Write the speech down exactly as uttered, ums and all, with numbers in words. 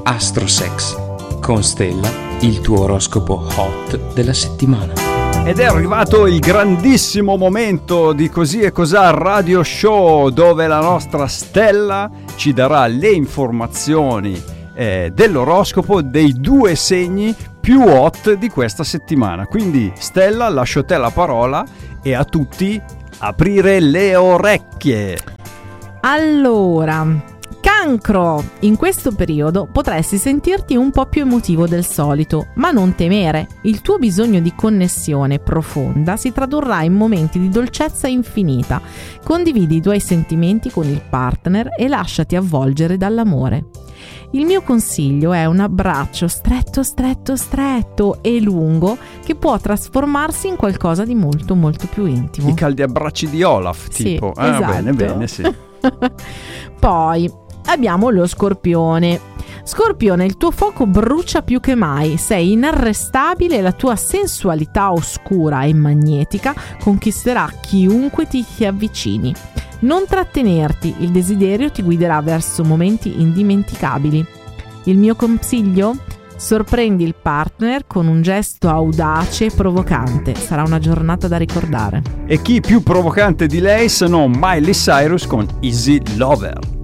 Astrosex. Con Stella, il tuo oroscopo hot della settimana. Ed è arrivato il grandissimo momento di Così e Cosà Radio Show, dove la nostra Stella ci darà le informazioni eh, dell'oroscopo dei due segni più hot di questa settimana. Quindi Stella, lascio te la parola e a tutti aprire le orecchie. Allora, Cancro, in questo periodo potresti sentirti un po' più emotivo del solito, ma non temere. Il tuo bisogno di connessione profonda si tradurrà in momenti di dolcezza infinita. Condividi i tuoi sentimenti con il partner e lasciati avvolgere dall'amore. Il mio consiglio è un abbraccio stretto, stretto, stretto e lungo che può trasformarsi in qualcosa di molto, molto più intimo. I caldi abbracci di Olaf, tipo. Sì, ah, esatto. Bene, bene, sì. Poi abbiamo lo Scorpione. Scorpione, il tuo fuoco brucia più che mai, sei inarrestabile e la tua sensualità oscura e magnetica conquisterà chiunque ti si avvicini. Non trattenerti, il desiderio ti guiderà verso momenti indimenticabili. Il mio consiglio? Sorprendi il partner con un gesto audace e provocante. Sarà una giornata da ricordare. E chi più provocante di lei se non Miley Cyrus con Easy Lover.